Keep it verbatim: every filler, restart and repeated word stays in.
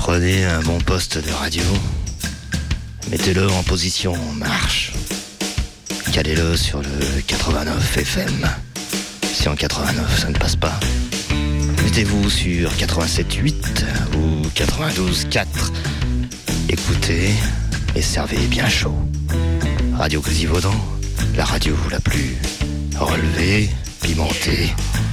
Prenez un bon poste de radio, mettez-le en position marche, calez-le sur le quatre-vingt-neuf F M. Si en quatre-vingt-neuf ça ne passe pas, mettez-vous sur quatre-vingt-sept huit ou quatre-vingt-douze quatre. Écoutez et servez bien chaud. Radio Grisivaudan, la radio la plus relevée, pimentée